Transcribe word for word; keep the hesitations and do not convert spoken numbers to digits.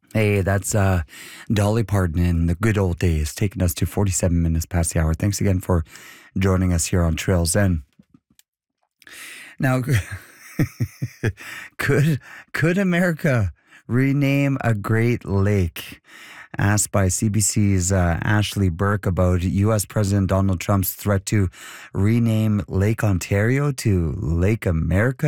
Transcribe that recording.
Hey, that's uh, Dolly Parton in the good old days, taking us to forty-seven minutes past the hour. Thanks again for joining us here on Trail Zen. Now, could could America rename a Great Lake? Asked by C B C's uh, Ashley Burke about U S. President Donald Trump's threat to rename Lake Ontario to Lake America.